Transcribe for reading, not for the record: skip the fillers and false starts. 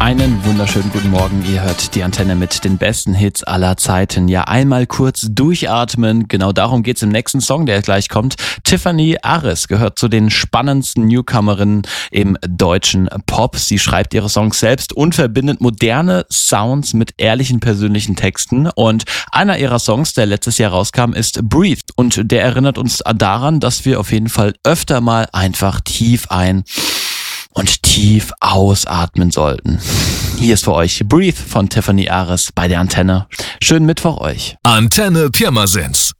Einen wunderschönen guten Morgen. Ihr hört die Antenne mit den besten Hits aller Zeiten. Ja, einmal kurz durchatmen. Genau darum geht's im nächsten Song, der gleich kommt. Tiffany Ares gehört zu den spannendsten Newcomerinnen im deutschen Pop. Sie schreibt ihre Songs selbst und verbindet moderne Sounds mit ehrlichen persönlichen Texten. Und einer ihrer Songs, der letztes Jahr rauskam, ist Breathe. Und der erinnert uns daran, dass wir auf jeden Fall öfter mal einfach tief ein und tief ausatmen sollten. Hier ist für euch Breathe von Tiffany Ares bei der Antenne. Schönen Mittwoch euch. Antenne Pirmasens.